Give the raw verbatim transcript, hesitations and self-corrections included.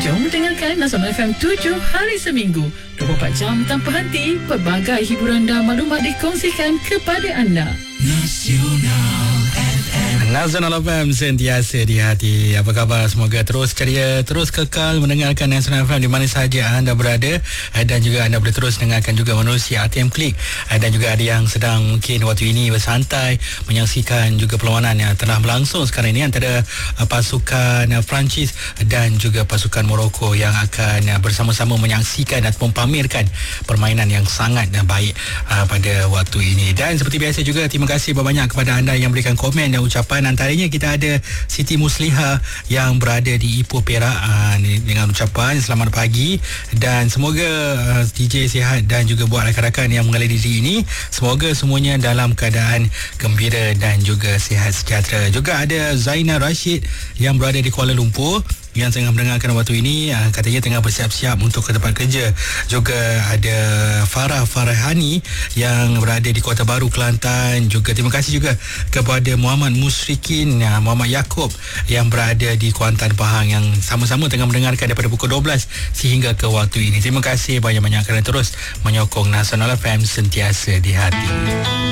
Jom mendengarkan Nasional F M tujuh hari seminggu, dua puluh empat jam tanpa henti. Pelbagai hiburan dan maklumat dikongsikan kepada anda. Nasional F M. Nasional F M sentiasa di hati. Apa khabar? Semoga terus ceria, terus kekal mendengarkan Nasional F M di mana sahaja anda berada, dan juga anda boleh terus dengarkan juga menerusi A T M Klik, dan juga ada yang sedang mungkin waktu ini bersantai menyaksikan juga perlawanan yang telah berlangsung sekarang ini antara pasukan Perancis dan juga pasukan Morocco yang akan bersama-sama menyaksikan ataupun pamerkan permainan yang sangat baik pada waktu ini. Dan seperti biasa juga, terima kasih banyak kepada anda yang berikan komen dan ucapan. Antaranya kita ada Siti Musliha yang berada di Ipoh Perak aa, dengan ucapan selamat pagi, dan semoga aa, D J sihat dan juga buat rakan-rakan yang mengalir diri ini semoga semuanya dalam keadaan gembira dan juga sihat sejahtera. Juga ada Zainal Rashid yang berada di Kuala Lumpur yang tengah mendengarkan waktu ini, katanya tengah bersiap-siap untuk ke tempat kerja. Juga ada Farah Farahani yang berada di Kota Baru, Kelantan. Juga terima kasih juga kepada Muhammad Musrikin, Muhammad Yaakob yang berada di Kuantan, Pahang, yang sama-sama tengah mendengarkan daripada pukul dua belas sehingga ke waktu ini. Terima kasih banyak-banyak kerana terus menyokong Nasional F M sentiasa di hati.